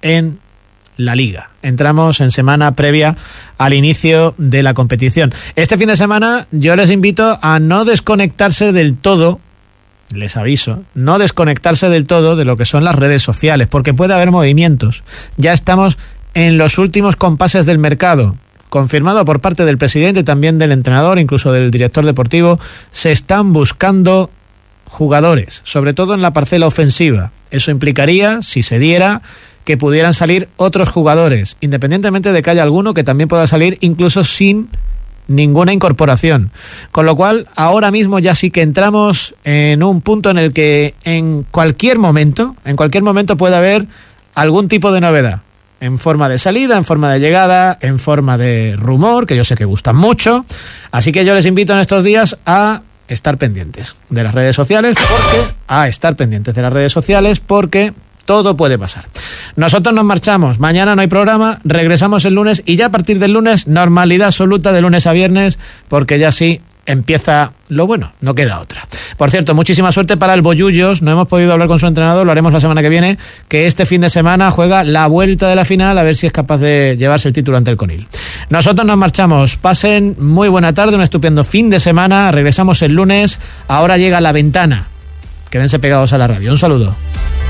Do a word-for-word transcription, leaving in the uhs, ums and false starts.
en la Liga. Entramos en semana previa al inicio de la competición. Este fin de semana yo les invito a no desconectarse del todo, les aviso, no desconectarse del todo de lo que son las redes sociales, porque puede haber movimientos. Ya estamos en los últimos compases del mercado, confirmado por parte del presidente, también del entrenador, incluso del director deportivo. Se están buscando jugadores, sobre todo en la parcela ofensiva. Eso implicaría, si se diera, que pudieran salir otros jugadores, independientemente de que haya alguno que también pueda salir incluso sin ninguna incorporación. Con lo cual, ahora mismo ya sí que entramos en un punto en el que en cualquier momento, en cualquier momento puede haber algún tipo de novedad, en forma de salida, en forma de llegada, en forma de rumor, que yo sé que gustan mucho. Así que yo les invito en estos días a estar pendientes de las redes sociales, porque a estar pendientes de las redes sociales porque todo puede pasar. Nosotros nos marchamos, mañana no hay programa, regresamos el lunes y ya a partir del lunes normalidad absoluta de lunes a viernes, porque ya sí empieza lo bueno, no queda otra. Por cierto, muchísima suerte para el Bollullos, no hemos podido hablar con su entrenador, lo haremos la semana que viene, que este fin de semana juega la vuelta de la final, a ver si es capaz de llevarse el título ante el Conil. Nosotros nos marchamos, pasen muy buena tarde, un estupendo fin de semana, regresamos el lunes, ahora llega La Ventana, quédense pegados a la radio, un saludo.